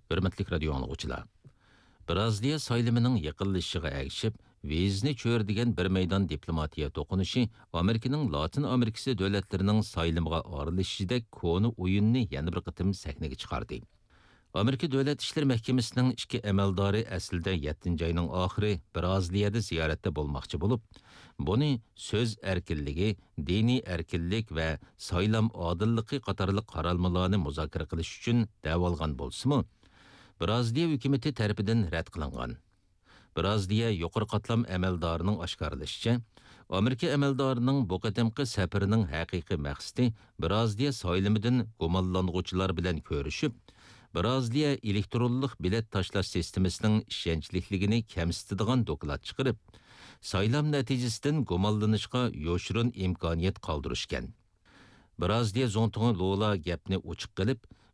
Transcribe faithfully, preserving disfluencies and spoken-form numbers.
Hürmetlik radio anlıqçılar. Braziliya sayılımının yıqılışıga əgişib, vizini çördügen bir meydan diplomatiya toqunuşu Amerikanın Latin Amerikası dövlətlərinin sayılımıga aralışıdək konu oyunni yana bir qıtım səhnəyə çıxardı. Amerika Dövlət İşlər Məhkəməsinin iki əməldarı əslində yettinci ayının axırı Braziliyada ziyarətdə bolmaqçı olub, bunu söz erkinligi, dini erkinlik və saylam adillıqı qatarlıq qaralmalarını müzakirə qilish üçün davolgan bolsunmu, Braziliya hökuməti tərəfindən rədd qılınğan. Braziliya yuqori qatlam əməldarının aşkarlaşıca, Amerika əməldarının bu qadimqi səfərinin həqiqi məqsədi Braziliya sayılımıdan gumanlanğucular bilan görüşüb, Braziliya elektronluq bilet taşlash sistemasının işençlikligini kemsitadigan doklad chiqarib, saylam natijasidan gumonlanishga yo'shirin imkoniyat qoldirishgan. Braziliya zontungi Lola gapni ochiq qilib,